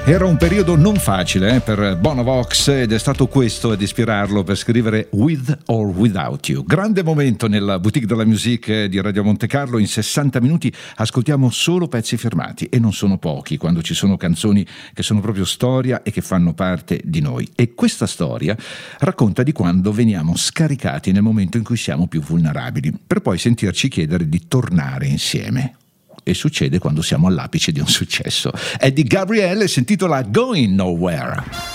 Era un periodo non facile per Bono Vox ed è stato questo ad ispirarlo per scrivere With or Without You. Grande momento nella boutique della musique di Radio Monte Carlo. In 60 minuti ascoltiamo solo pezzi firmati e non sono pochi quando ci sono canzoni che sono proprio storia e che fanno parte di noi. E questa storia racconta di quando veniamo scaricati nel momento in cui siamo più vulnerabili, per poi sentirci chiedere di tornare insieme. E succede quando siamo all'apice di un successo. È di Gabrielle e si intitola Going Nowhere.